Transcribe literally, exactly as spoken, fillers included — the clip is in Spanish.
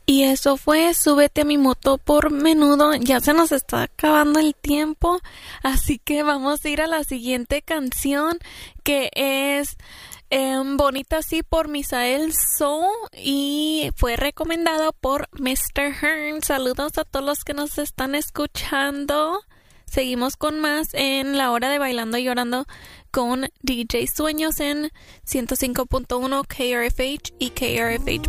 Y eso fue Súbete a mi moto por Menudo. Ya se nos está acabando el tiempo, así que vamos a ir a la siguiente canción, que es eh, Bonita Así por Misael Soul y fue recomendado por mister Hearn. Saludos a todos los que nos están escuchando. Seguimos con más en la hora de Bailando y Llorando con D J Sueños en ciento cinco punto uno K R F H y K R F H